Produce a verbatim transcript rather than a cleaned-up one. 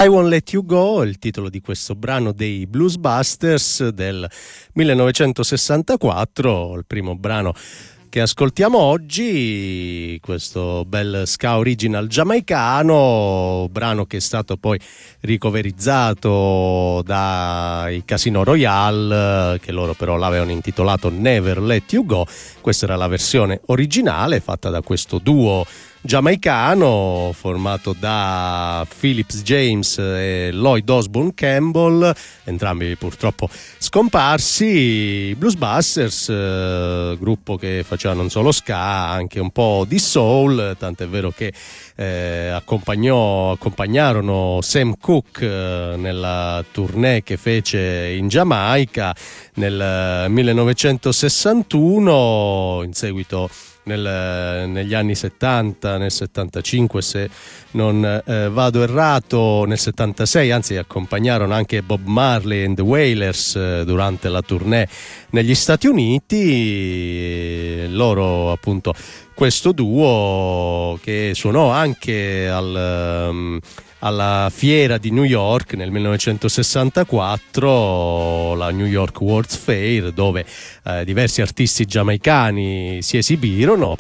I Won't Let You Go, il titolo di questo brano dei Blues Busters del millenovecentosessantaquattro, il primo brano che ascoltiamo oggi, questo bel ska original giamaicano, brano che è stato poi ricoverizzato dai Casino Royale, che loro però l'avevano intitolato Never Let You Go. Questa era la versione originale fatta da questo duo giamaicano formato da Phillips James e Lloyd Osbourne Campbell, entrambi purtroppo scomparsi. I Blues Busters, eh, gruppo che faceva non solo ska, anche un po' di soul, tant'è vero che eh, accompagnò, accompagnarono Sam Cooke eh, nella tournée che fece in Giamaica nel millenovecentosessantuno. In seguito Nel, negli anni settanta, nel settantacinque se non eh, vado errato, nel settantasei anzi accompagnarono anche Bob Marley and the Wailers eh, durante la tournée negli Stati Uniti. Loro appunto, questo duo che suonò anche al um, alla fiera di New York nel millenovecentosessantaquattro, la New York World's Fair, dove eh, diversi artisti giamaicani si esibirono.